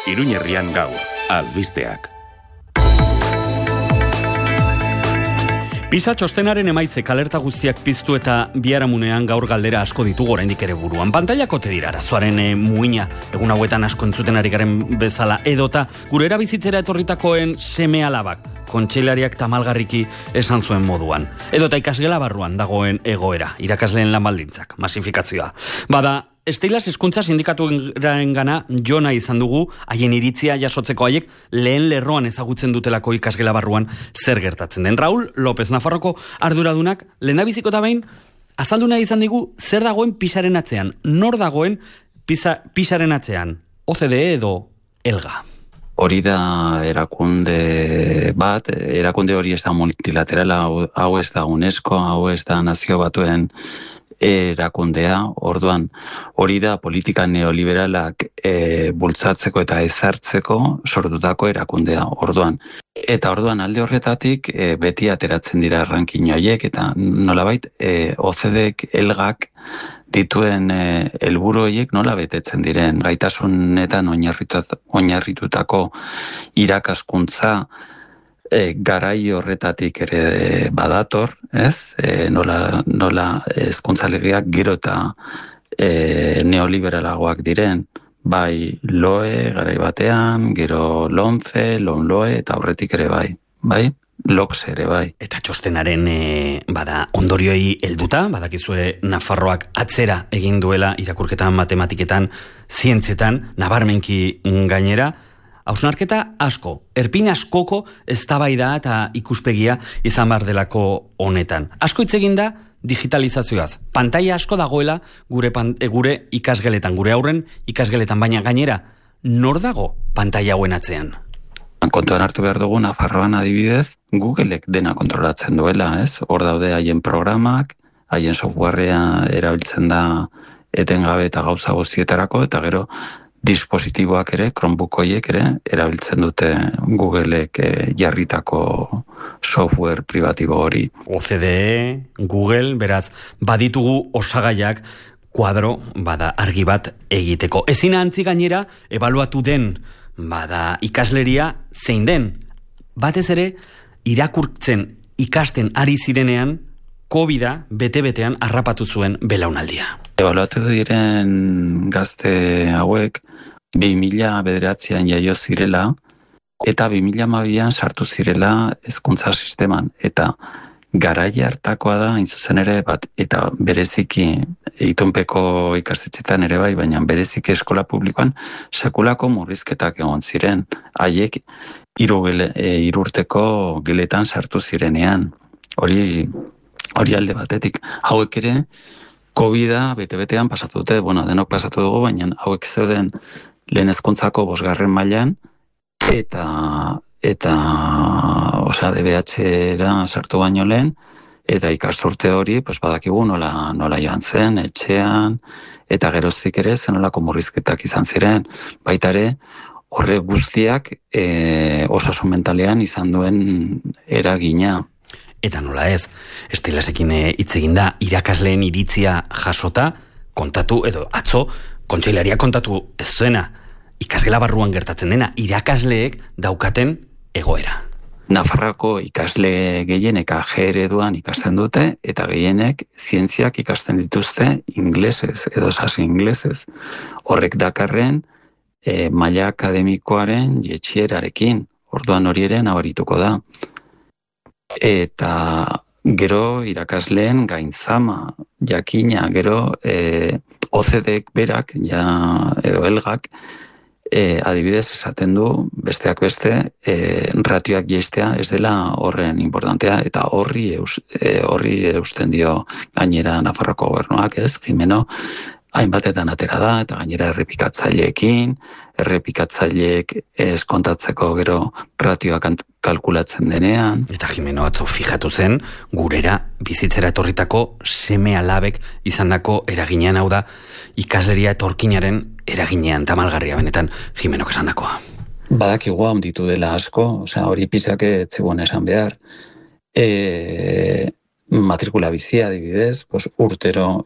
Iruñerrian gaur, albisteak. PISA txostenaren emaitzek alerta guztiak piztu eta biharamunean gaur galdera asko ditugu oraindik ere buruan. Pantailak ote dira arazoaren muina, egun hauetan asko entzuten ari garen bezala, edota gure erabizitzera etorritakoen seme alabak, kontseilariak tamalgarriki esan zuen moduan. Edota ikasgela barruan dagoen egoera, irakasleen lan baldintzak, masifikazioa. Bada, Esteilas hezkuntza sindikatuen gana jona izan dugu, haien iritzia jasotzeko haiek lehen lerroan ezagutzen dutelako ikasgela barruan zer gertatzen den. Raúl López Nafarroko arduradunak lehendabiziko eta behin azaldu nahi izan digu zer dagoen PISaren atzean, nor dagoen PISaren atzean, OCDE edo ELGA. Hori da erakunde bat, erakunde hori ez da multilaterala, hau ez da UNESCO, hau ez da Nazio Batuen erakundea, orduan hori da politika neoliberalak bultzatzeko eta ezartzeko sortutako erakundea, orduan. Eta orduan alde horretatik beti ateratzen dira ranking horiek eta nolabait OCDEk, ELGAk dituen helburu horiek nola betetzen diren. Gaitasunetan oinarritutako irakaskuntza garai horretatik ere badator, ez? Nola hezkuntza legeak gero eta neoliberalagoak diren, bai LOE garai batean, gero LOMCE, LOMLOE eta aurretik ere bai, LOCS ere bai. Eta txostenaren ondorioei helduta, badakizue Nafarroak atzera egin duela irakurketan, matematiketan, zientzietan, nabarmenki gainera, hausnarketa asko, erpin askoko eztabaida eta ikuspegia izan behar delako honetan. Asko hitz egin da digitalizazioaz. Pantaila asko dagoela gure ikasgeletan, gure aurren ikasgeletan, baina gainera, nor dago pantaila hauen atzean? Kontuan hartu behar dugu Nafarroan adibidez, Googleek dena kontrolatzen duela, ez? Hor daude haien programak, haien softwarea erabiltzen da etengabe eta gauza guztietarako, eta gero dispositiboak ere, Chromebook horiek ere, erabiltzen dute Googleek jarritako software privatibo hori. OCDE, Google, beraz, baditugu osagaiak kuadro, argi bat egiteko. Ezin antzi gainera, ebaluatu den, ikasleria zein den. Batez ere, irakurtzen ikasten ari zirenean, COVID-a bete-betean harrapatu zuen belaunaldia. Ebaluatu diren gazte hauek 2009an jaio zirela eta 2012an sartu zirela hezkuntza sisteman. Eta garaia hartakoa da, hain zuzen ere, eta bereziki itunpeko ikastetxetan ere bai, baina bereziki eskola publikoan sekulako murrizketak egon ziren. Haiek 3 urteko geletan sartu zirenean. Hori alde batetik. Hauek ere, COVID-a bete-betean pasatu dute, denok pasatu dugu, baina hauek zeuden lehen hezkuntzako 5. mailan, eta DBH-era sartu baino lehen, eta ikasturte hori, badakigu nola joan zen, etxean, eta geroztik ere zenolako murrizketak izan ziren. Baita ere, horre guztiak osasun mentalean izan duen eragina. Eta nola ez, Esteilasekin hitz egin da, irakasleen iritzia jasota, kontatu, edo atzo, kontseilariak kontatu ez zuena, ikasgela barruan gertatzen dena, irakasleek daukaten egoera. Nafarroako ikasle gehienek AG ereduan ikasten dute, eta gehienek zientziak ikasten dituzte inglesez, edo sasi inglesez. Horrek dakarren maila akademikoaren jetxierarekin, orduan hori ere nabarituko da. Eta gero irakasleen gainzama, jakina, gero OCDEk berak, edo ELGAk, adibidez esaten du, besteak beste, ratioak jaistea ez dela horren importantea, eta horri eusten dio gainera Nafarroko gobernuak, ez, Jimeno, hainbatetan atera da, eta gainera errepikatzaileek ez kontatzeko gero ratioak kalkulatzen denean. Eta Jimeno atzo fijatu zen, gurera bizitzera etorritako seme alabek izandako eraginean, hau da, ikasleria etorkinaren eraginean, tamalgarria benetan Jimenok esandakoa. Badakigu handitu dela asko, hori PISak ez zegoen esan behar. Matrikula bizia adibidez, urtero